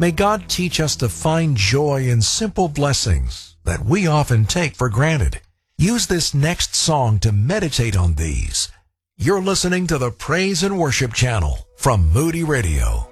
May God teach us to find joy in simple blessings that we often take for granted. Use this next song to meditate on these. You're listening to the Praise and Worship Channel from Moody Radio.